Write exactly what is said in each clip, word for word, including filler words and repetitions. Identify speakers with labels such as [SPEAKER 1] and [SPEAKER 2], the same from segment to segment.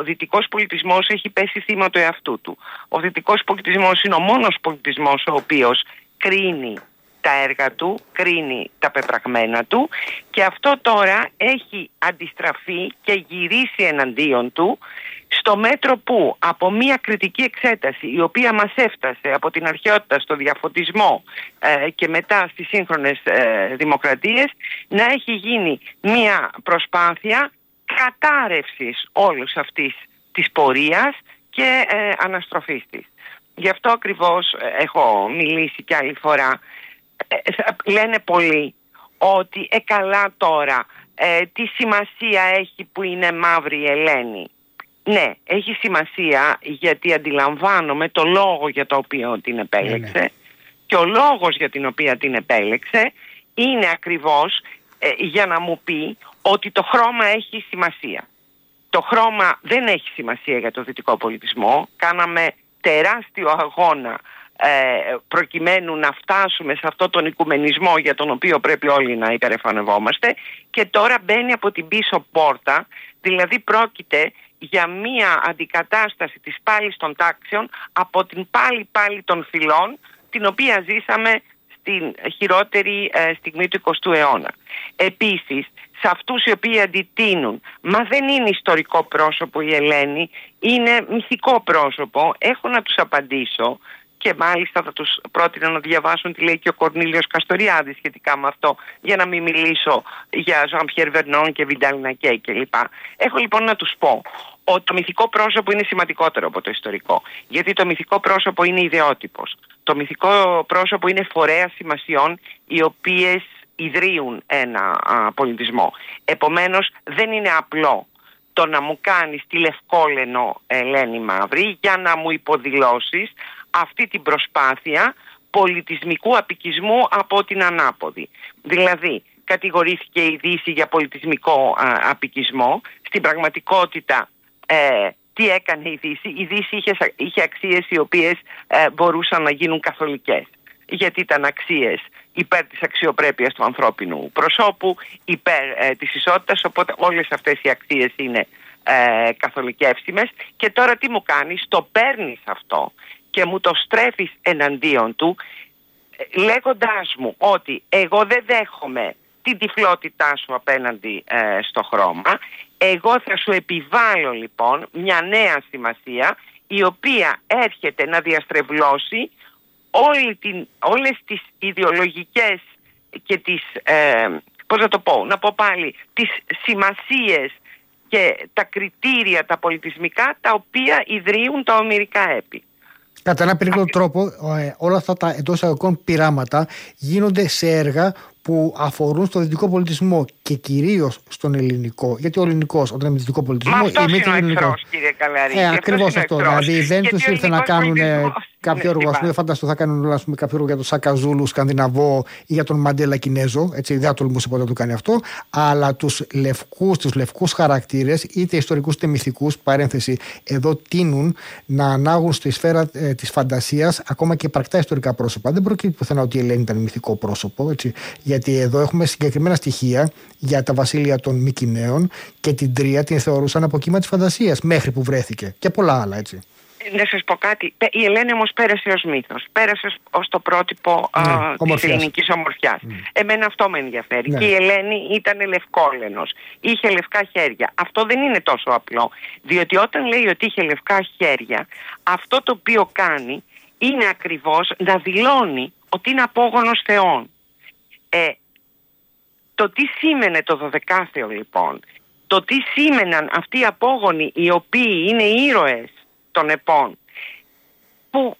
[SPEAKER 1] δυτικός πολιτισμός έχει πέσει θύμα του εαυτού του. Ο δυτικός πολιτισμός είναι ο μόνος πολιτισμός ο οποίος κρίνει τα έργα του, κρίνει τα πεπραγμένα του, και αυτό τώρα έχει αντιστραφεί και γυρίσει εναντίον του, στο μέτρο που από μια κριτική εξέταση η οποία μας έφτασε από την αρχαιότητα στο διαφωτισμό ε, και μετά στις σύγχρονες ε, δημοκρατίες, να έχει γίνει μια προσπάθεια κατάρρευσης όλης αυτής της πορείας και ε, αναστροφής της. Γι' αυτό ακριβώς ε, έχω μιλήσει και άλλη φορά. Ε, λένε πολλοί ότι ε, καλά τώρα ε, τι σημασία έχει που είναι μαύρη η Ελένη. Ναι, έχει σημασία, γιατί αντιλαμβάνομαι το λόγο για το οποίο την επέλεξε, ναι, ναι. Και ο λόγος για την οποία την επέλεξε είναι ακριβώς ε, για να μου πει ότι το χρώμα έχει σημασία. Το χρώμα δεν έχει σημασία για το δυτικό πολιτισμό. Κάναμε τεράστιο αγώνα ε, προκειμένου να φτάσουμε σε αυτόν τον οικουμενισμό για τον οποίο πρέπει όλοι να υπερεφανευόμαστε, και τώρα μπαίνει από την πίσω πόρτα, δηλαδή πρόκειται για μία αντικατάσταση της πάλης των τάξεων από την πάλι πάλι των φυλών, την οποία ζήσαμε στην χειρότερη ε, στιγμή του εικοστού αιώνα. Επίσης, σε αυτούς οι οποίοι αντιτείνουν, μα δεν είναι ιστορικό πρόσωπο η Ελένη, είναι μυθικό πρόσωπο, έχω να τους απαντήσω, και μάλιστα θα τους πρότεινα να διαβάσουν τι λέει και ο Κορνήλιος Καστοριάδης σχετικά με αυτό, για να μην μιλήσω για Ζαν Πιέρ Βερνόν και Βιντάλ Νακέ κλπ. Έχω λοιπόν να τους πω ότι το μυθικό πρόσωπο είναι σημαντικότερο από το ιστορικό, γιατί το μυθικό πρόσωπο είναι ιδεότυπος. Το μυθικό πρόσωπο είναι φορέας σημασιών, οι οποίες ιδρύουν ένα α, πολιτισμό. Επομένως δεν είναι απλό το να μου κάνεις τη λευκόλενο Ελένη Μαύρη για να μου υποδηλώσεις αυτή την προσπάθεια πολιτισμικού απικισμού από την ανάποδη. Δηλαδή, κατηγορήθηκε η Δύση για πολιτισμικό α, απικισμό. Στην πραγματικότητα, ε, τι έκανε η Δύση? Η Δύση είχε, είχε αξίες οι οποίες ε, μπορούσαν να γίνουν καθολικές. Γιατί ήταν αξίες υπέρ της αξιοπρέπειας του ανθρώπινου προσώπου, υπέρ ε, της ισότητας, οπότε όλες αυτές οι αξίες είναι ε, καθολικεύσιμες. Και τώρα τι μου κάνεις? Το παίρνεις αυτό και μου το στρέφεις εναντίον του, λέγοντάς μου ότι εγώ δεν δέχομαι την τυφλότητά σου απέναντι ε, στο χρώμα. Εγώ θα σου επιβάλλω λοιπόν μια νέα σημασία, η οποία έρχεται να διαστρεβλώσει όλη την, όλες τις ιδεολογικές και τις, ε, πώς να το πω, να πω πάλι, τις σημασίες και τα κριτήρια τα πολιτισμικά, τα οποία ιδρύουν τα ομηρικά έπι.
[SPEAKER 2] Κατά ένα περίπτωτο τρόπο, όλα αυτά τα εντός εισαγωγικών πειράματα γίνονται σε έργα που αφορούν στο δυτικό πολιτισμό και κυρίως στον ελληνικό. Γιατί ο ελληνικός, όταν είναι δυτικό πολιτισμό,
[SPEAKER 1] Μα αυτός είναι ο εχθρός, κύριε Καλαρή.
[SPEAKER 2] Ε, ακριβώς αυτό. Δηλαδή δεν τους ήρθε να κάνουν κάποιο έργο. Ας πούμε, φανταστώ θα κάνουν ας πούμε, κάποιο έργο για τον Σάκα Ζούλου, Σκανδιναβό ή για τον Μαντέλα Κινέζο. Έτσι, δεν θα τολμούσε ποτέ να το κάνει αυτό. Αλλά τους λευκούς, τους λευκούς χαρακτήρες, είτε ιστορικούς είτε μυθικούς, παρένθεση, εδώ τείνουν να ανάγουν στη σφαίρα ε, της φαντασίας ακόμα και πρακτά ιστορικά πρόσωπα. Δεν προκύπτει πουθενά ότι η Ελένη ήταν μυθικό πρόσωπο. Έτσι. Γιατί εδώ έχουμε συγκεκριμένα στοιχεία για τα βασίλεια των Μικηναίων και την Τρία την θεωρούσαν από κύμα της φαντασίας μέχρι που βρέθηκε, και πολλά άλλα, έτσι.
[SPEAKER 1] Να σας πω κάτι. Η Ελένη όμως πέρασε ως μύθος. Πέρασε ως το πρότυπο ναι, α, της ελληνικής ομορφιάς. Mm. Εμένα αυτό με ενδιαφέρει. Ναι. Και η Ελένη ήταν λευκόλενος. Είχε λευκά χέρια. Αυτό δεν είναι τόσο απλό. Διότι όταν λέει ότι είχε λευκά χέρια, αυτό το οποίο κάνει είναι ακριβώς να δηλώνει ότι είναι απόγονος θεών. Ε, το τι σήμαινε το δωδεκάθεο λοιπόν, το τι σήμαιναν αυτοί οι απόγονοι οι οποίοι είναι ήρωες των επών, που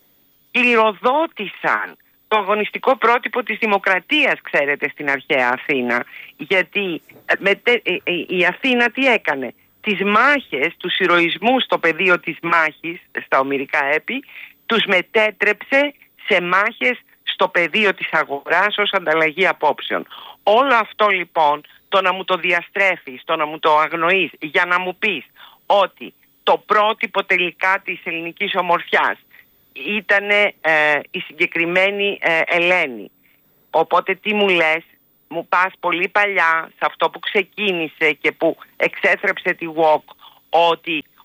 [SPEAKER 1] κληροδότησαν το αγωνιστικό πρότυπο της δημοκρατίας, ξέρετε, στην αρχαία Αθήνα. Γιατί με, η Αθήνα τι έκανε? Τις μάχες, τους ηρωισμούς στο πεδίο της μάχης, στα ομηρικά έπι, τους μετέτρεψε σε μάχες στο πεδίο της αγοράς ως ανταλλαγή απόψεων. Όλο αυτό λοιπόν, το να μου το διαστρέφεις, το να μου το αγνοείς, για να μου πεις ότι το πρότυπο τελικά της ελληνικής ομορφιάς ήταν ε, η συγκεκριμένη ε, Ελένη. Οπότε τι μου λες? Μου πας πολύ παλιά, σε αυτό που ξεκίνησε και που εξέθρεψε τη γουόκ, ότι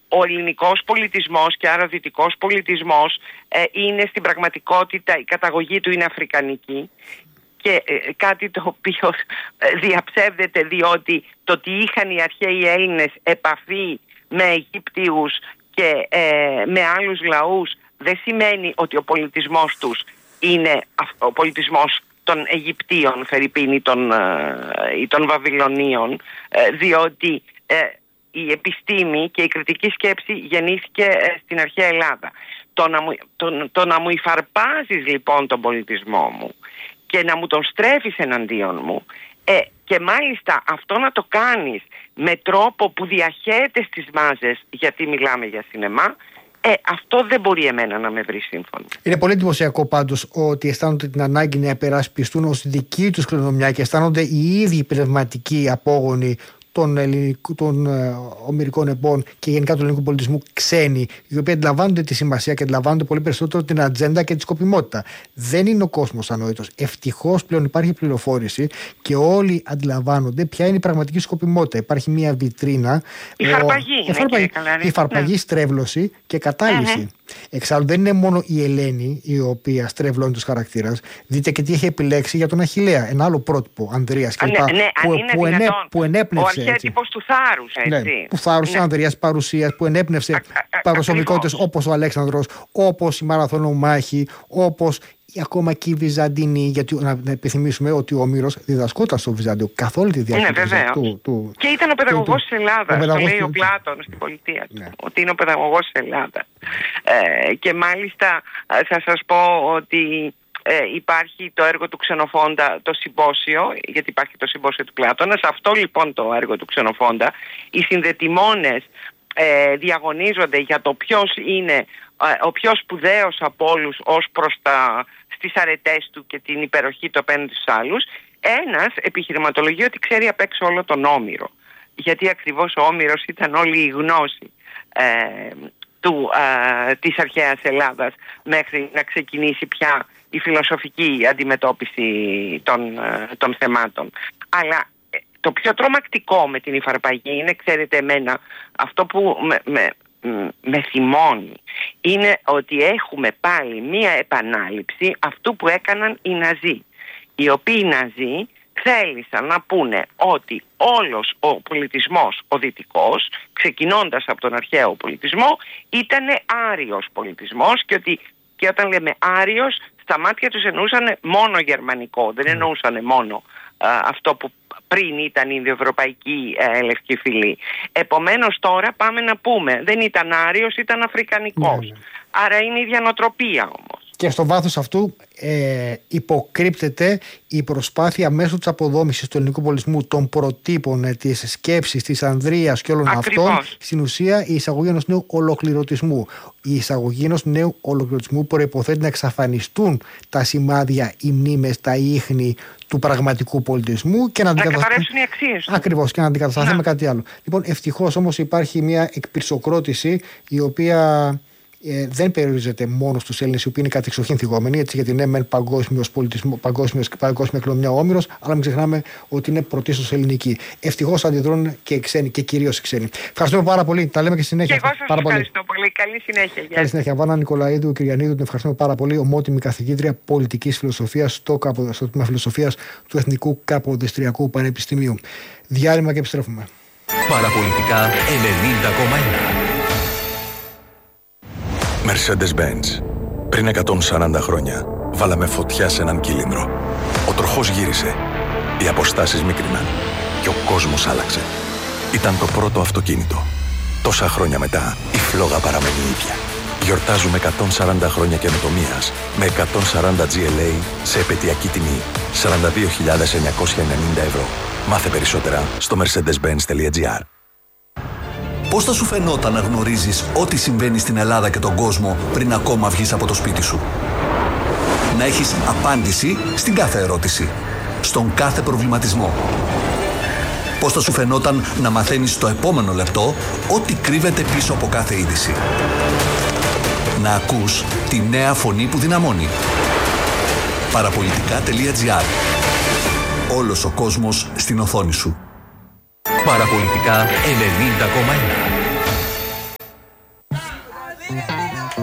[SPEAKER 1] ο ελληνικός πολιτισμός και άρα δυτικός πολιτισμός ε, είναι στην πραγματικότητα, η καταγωγή του είναι αφρικανική. Και ε, κάτι το οποίο ε, διαψεύδεται, διότι το ότι είχαν οι αρχαίοι Έλληνες επαφή με Αιγύπτιους και ε, με άλλους λαούς δεν σημαίνει ότι ο πολιτισμός τους είναι ο πολιτισμός των Αιγυπτίων, φερειπίν, ή των, ε, των Βαβυλωνίων, ε, διότι ε, η επιστήμη και η κριτική σκέψη γεννήθηκε ε, στην αρχαία Ελλάδα. Το να, μου, το, το να μου υφαρπάζεις λοιπόν τον πολιτισμό μου και να μου τον στρέφεις εναντίον μου, ε, και μάλιστα αυτό να το κάνεις με τρόπο που διαχέεται στις μάζες, γιατί μιλάμε για σινεμά, ε, αυτό δεν μπορεί εμένα να με βρει σύμφωνο.
[SPEAKER 2] Είναι πολύ εντυπωσιακό πάντως ότι αισθάνονται την ανάγκη να υπερασπιστούν ως δική τους κληρονομιά και αισθάνονται οι ίδιοι πνευματικοί απόγονοι των, ελληνικού, των ε, ομηρικών επών και γενικά του ελληνικού πολιτισμού ξένοι, οι οποίοι αντιλαμβάνονται τη σημασία και αντιλαμβάνονται πολύ περισσότερο την ατζέντα και τη σκοπιμότητα. Δεν είναι ο κόσμος ανόητος. Ευτυχώς πλέον υπάρχει πληροφόρηση και όλοι αντιλαμβάνονται ποια είναι η πραγματική σκοπιμότητα. Υπάρχει μια βιτρίνα.
[SPEAKER 1] Η φαρπαγή.
[SPEAKER 2] Ο, η φαρπαγή, η φαρπαγή
[SPEAKER 1] ναι.
[SPEAKER 2] στρέβλωση και κατάλυση. Mm-hmm. Εξάλλου δεν είναι μόνο η Ελένη η οποία στρεβλώνει τους χαρακτήρας. Δείτε και τι έχει επιλέξει για τον Αχιλλέα. Ένα άλλο πρότυπο, Ανδρείας
[SPEAKER 1] ναι, ναι,
[SPEAKER 2] που, που, ενέ, που ενέπνευσε.
[SPEAKER 1] Ο αρχέτυπος του θάρρους, έτσι.
[SPEAKER 2] Ναι, του θάρρους, ναι. Ανδρείας παρουσίας, που ενέπνευσε προσωπικότητες όπως ο Αλέξανδρος, όπως η Μαραθωνομάχη, όπως ακόμα και η Βυζαντινή, γιατί να επιθυμίσουμε ότι ο Όμηρος διδασκόταν στο Βυζάντιο καθ' όλη τη διάρκεια
[SPEAKER 1] ναι,
[SPEAKER 2] του, του.
[SPEAKER 1] Και ήταν ο παιδαγωγός της Ελλάδας. Το λέει ο Πλάτων στην πολιτεία του.
[SPEAKER 2] Ναι.
[SPEAKER 1] Ότι είναι ο παιδαγωγός της Ελλάδας. Ε, και μάλιστα θα σας πω ότι ε, υπάρχει το έργο του Ξενοφόντα, το συμπόσιο, γιατί υπάρχει το συμπόσιο του Πλάτωνα. Σε αυτό λοιπόν το έργο του Ξενοφόντα, οι συνδετημόνες ε, διαγωνίζονται για το ποιος είναι ο πιο σπουδαίος από όλους ως προς τα, στις αρετές του και την υπεροχή του απέναντι στους άλλους. Ένας επιχειρηματολογεί ότι ξέρει απ' έξω όλο τον Όμηρο, γιατί ακριβώς ο Όμηρος ήταν όλη η γνώση ε, του, ε, της αρχαίας Ελλάδας μέχρι να ξεκινήσει πια η φιλοσοφική αντιμετώπιση των, ε, των θεμάτων. Αλλά ε, το πιο τρομακτικό με την υφαρπαγή είναι, ξέρετε εμένα, αυτό που με, με, με θυμώνει, είναι ότι έχουμε πάλι μία επανάληψη αυτού που έκαναν οι Ναζί, οι οποίοι Ναζί θέλησαν να πούνε ότι όλος ο πολιτισμός ο δυτικός, ξεκινώντας από τον αρχαίο πολιτισμό, ήταν άριος πολιτισμός και ότι, και όταν λέμε άριος, στα μάτια τους εννοούσαν μόνο γερμανικό, δεν εννοούσαν μόνο α, αυτό που πριν ήταν η Ινδοευρωπαϊκή ε, λευκή φυλή. Επομένως τώρα πάμε να πούμε, δεν ήταν άριος, ήταν αφρικανικός. Ναι, ναι. Άρα είναι η ίδια νοοτροπία όμως.
[SPEAKER 2] Και στο βάθος αυτού ε, υποκρύπτεται η προσπάθεια μέσω της αποδόμησης του ελληνικού πολιτισμού, των προτύπων, ε, της σκέψης, της ανδρείας και όλων
[SPEAKER 1] Ακριβώς.
[SPEAKER 2] αυτών, στην ουσία η εισαγωγή ενός νέου ολοκληρωτισμού. Η εισαγωγή ενός νέου ολοκληρωτισμού προϋποθέτει να εξαφανιστούν τα σημάδια, οι μνήμες, τα ίχνη του πραγματικού πολιτισμού και να,
[SPEAKER 1] να καταρρεύσουν οι αξίες του.
[SPEAKER 2] Ακριβώς, και να αντικατασταθούν με κάτι άλλο. Λοιπόν, ευτυχώς όμως υπάρχει μια εκπυρσοκρότηση η οποία Ε, δεν περιορίζεται μόνο στους Έλληνες, οι οποίοι είναι κατεξοχήν θυγόμενοι, έτσι, γιατί είναι μεν παγκόσμιος πολιτισμό, παγκόσμια κληρονομιά ο Όμηρος, αλλά μην ξεχνάμε ότι είναι πρωτίστως ελληνική. Ευτυχώς αντιδρούν και οι ξένοι και κυρίως οι ξένοι. Ευχαριστούμε πάρα πολύ. Τα λέμε και στη συνέχεια.
[SPEAKER 1] Και εγώ σας
[SPEAKER 2] πάρα
[SPEAKER 1] ευχαριστώ πολύ. πολύ. Καλή συνέχεια.
[SPEAKER 2] Καλή συνέχεια. Βάνα Νικολαίδου Κυριανίδου, την ευχαριστούμε πάρα πολύ. Ομότιμη καθηγήτρια πολιτικής φιλοσοφίας στο, στο τμήμα φιλοσοφίας του Εθνικού Καποδιστριακού Πανεπιστημίου. Διάλειμμα και επιστρέφουμε.
[SPEAKER 3] Παραπολιτικά ενενήντα κόμμα ένα. Mercedes-Benz. Πριν εκατόν σαράντα χρόνια βάλαμε φωτιά σε έναν κύλινδρο. Ο τροχός γύρισε. Οι αποστάσεις μίκριναν. Και ο κόσμος άλλαξε. Ήταν το πρώτο αυτοκίνητο. Τόσα χρόνια μετά η φλόγα παραμένει ίδια. Γιορτάζουμε εκατόν σαράντα χρόνια καινοτομίας με εκατόν σαράντα τζι ελ έι σε επαιτειακή τιμή σαράντα δύο χιλιάδες εννιακόσια ενενήντα ευρώ. Μάθε περισσότερα στο mercedes benz τελεία gr.
[SPEAKER 4] Πώς θα σου φαινόταν να γνωρίζεις ό,τι συμβαίνει στην Ελλάδα και τον κόσμο πριν ακόμα βγεις από το σπίτι σου? Να έχεις απάντηση στην κάθε ερώτηση, στον κάθε προβληματισμό. Πώς θα σου φαινόταν να μαθαίνεις το επόμενο λεπτό ό,τι κρύβεται πίσω από κάθε είδηση? Να ακούς τη νέα φωνή που δυναμώνει. Παραπολιτικά τελεία gr. Όλος ο κόσμος στην οθόνη σου.
[SPEAKER 3] Παραπολιτικά ενενήντα κόμμα ένα.
[SPEAKER 2] Bye.